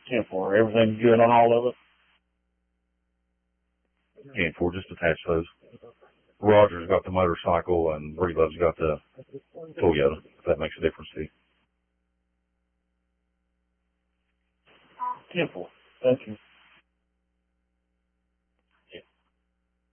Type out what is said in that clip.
10-4. Everything good on all of it? 10-4, just attach those. Roger's got the motorcycle and Breedlove's got the Toyota, if that makes a difference to you. 10-4. Thank you.